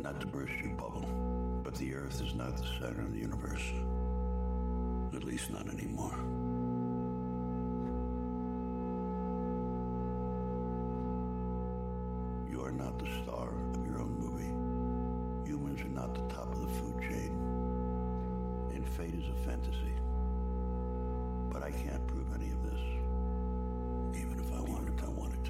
Not to burst your bubble, but the Earth is not the center of the universe. At least not anymore. You are not the star of your own movie. Humans are not the top of the food chain. And fate is a fantasy. But I can't prove any of this, even if I wanted to.